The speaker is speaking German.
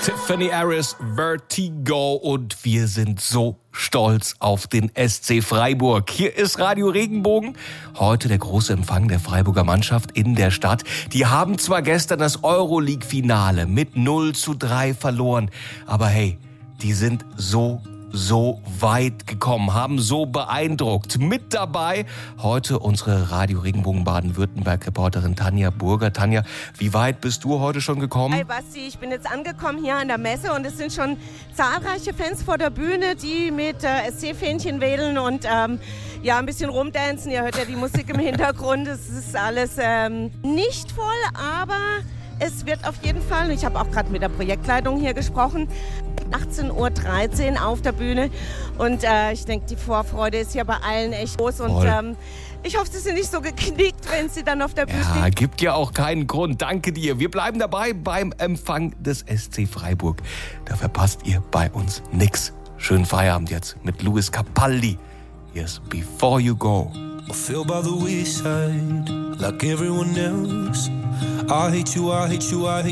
Tiffany Harris, Vertigo, und wir sind so stolz auf den SC Freiburg. Hier ist Radio Regenbogen. Heute der große Empfang der Freiburger Mannschaft in der Stadt. Die haben zwar gestern das Euroleague-Finale mit 0:3 verloren, aber hey, die sind so weit gekommen, haben so beeindruckt. Mit dabei heute unsere Radio Regenbogen Baden-Württemberg-Reporterin Tanja Burger. Tanja, wie weit bist du heute schon gekommen? Hi Basti, ich bin jetzt angekommen hier an der Messe und es sind schon zahlreiche Fans vor der Bühne, die mit SC-Fähnchen wedeln und ein bisschen rumdancen. Ihr hört ja die Musik im Hintergrund. Es ist alles nicht voll, aber es wird auf jeden Fall, ich habe auch gerade mit der Projektleitung hier gesprochen, 18:13 Uhr auf der Bühne und ich denke, die Vorfreude ist hier bei allen echt groß und ich hoffe, sie sind nicht so geknickt, wenn sie dann auf der Bühne stehen. Ja, gibt ja auch keinen Grund. Danke dir. Wir bleiben dabei beim Empfang des SC Freiburg. Da verpasst ihr bei uns nix. Schönen Feierabend jetzt mit Luis Capaldi. Hier ist Before You Go. I feel by the wayside, like everyone else. I hate you, I hate you, I hate